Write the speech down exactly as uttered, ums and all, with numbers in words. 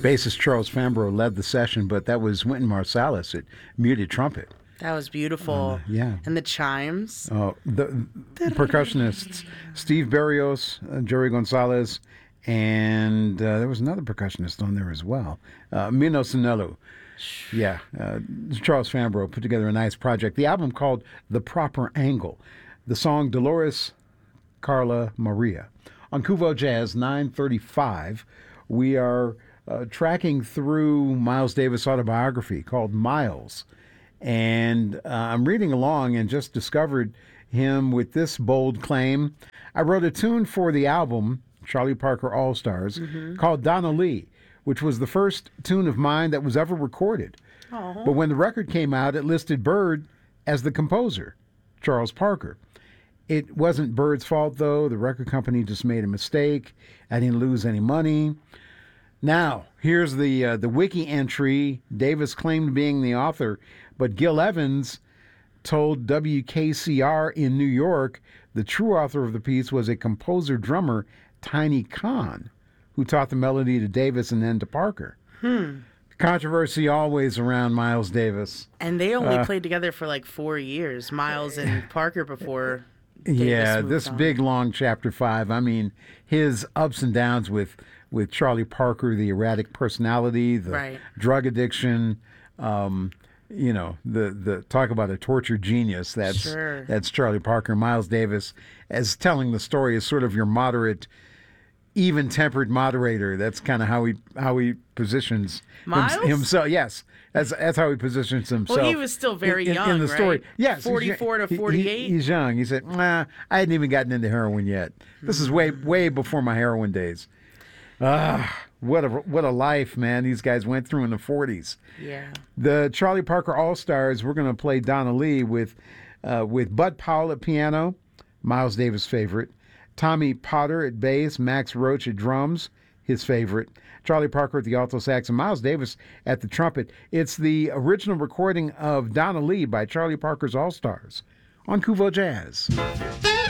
Bassist Charles Fambrough led the session, but that was Wynton Marsalis at muted trumpet. That was beautiful. Uh, yeah. And the chimes. Oh, the, the percussionists, Steve Barrios, uh, Jerry Gonzalez, and uh, there was another percussionist on there as well, uh, Mino Sinello. Yeah, uh, Charles Fambrough put together a nice project. The album called The Proper Angle. The song Dolores Carla Maria. On Kuvo Jazz nine thirty-five, we are uh, tracking through Miles Davis' autobiography called Miles. And uh, I'm reading along and just discovered him with this bold claim. I wrote a tune for the album, Charlie Parker All-Stars, mm-hmm. called Donna Lee, which was the first tune of mine that was ever recorded. Aww. But when the record came out, it listed Bird as the composer, Charles Parker. It wasn't Bird's fault, though. The record company just made a mistake. I didn't lose any money. Now, here's the uh, the wiki entry. Davis claimed being the author, but Gil Evans told W K C R in New York the true author of the piece was a composer-drummer, Tiny Khan, who taught the melody to Davis and then to Parker. Hmm. Controversy always around Miles Davis. And they only uh, played together for like four years, Miles and Parker, before Davis Yeah, moved this on. big, long Chapter five. I mean, his ups and downs with, with Charlie Parker, the erratic personality, the right. drug addiction, um, you know, the, the talk about a tortured genius. That's, sure. that's Charlie Parker. Miles Davis, as telling the story, is sort of your moderate, even-tempered moderator. That's kind of how he how he positions Miles? hims- himself. Yes, that's that's how he positions himself. Well, he was still very in, in, young, in the right? story. Yes, forty-four he's, to forty-eight. He, he, he's young. He said, "Nah, I hadn't even gotten into heroin yet. This is way way before my heroin days." Ah, what a what a life, man! These guys went through in the forties. Yeah. The Charlie Parker All Stars. We're going to play Donna Lee with uh, with Bud Powell at piano, Miles Davis' favorite. Tommy Potter at bass, Max Roach at drums, his favorite. Charlie Parker at the alto sax, and Miles Davis at the trumpet. It's the original recording of Donna Lee by Charlie Parker's All-Stars on Kuvo Jazz.